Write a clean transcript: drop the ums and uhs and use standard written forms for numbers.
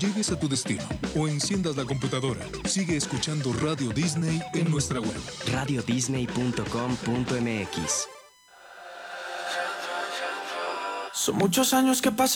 llegues a tu destino o enciendas la computadora, sigue escuchando Radio Disney en nuestra web. radiodisney.com.mx. Son muchos años que pasan.